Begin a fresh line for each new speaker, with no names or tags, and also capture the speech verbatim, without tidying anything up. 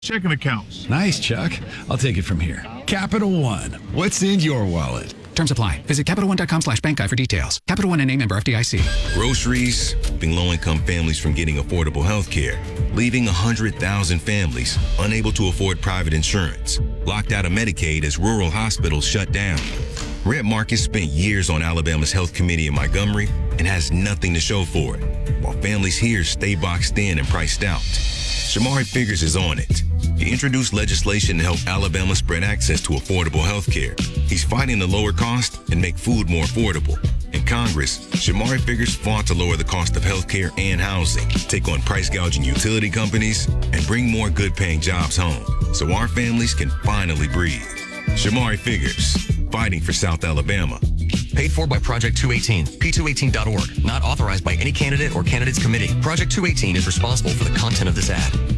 checking accounts.
Nice, Chuck. I'll take it from here. Capital One. What's in your wallet?
Terms apply. Visit CapitalOne.com slash bank guide for details. Capital One and a member F D I C.
Groceries, keeping low-income families from getting affordable health care, leaving one hundred thousand families unable to afford private insurance, locked out of Medicaid as rural hospitals shut down. Rhett Marcus spent years on Alabama's Health Committee in Montgomery and has nothing to show for it, while families here stay boxed in and priced out. Shamari Figures is on it. He introduced legislation to help Alabama spread access to affordable health care. He's fighting to lower cost and make food more affordable. In Congress, Shamari Figures fought to lower the cost of health care and housing, take on price gouging utility companies, and bring more good-paying jobs home so our families can finally breathe. Shamari Figures, fighting for South Alabama.
Paid for by Project two eighteen, P two eighteen dot org. Not authorized by any candidate or candidates committee. Project two eighteen is responsible for the content of this ad.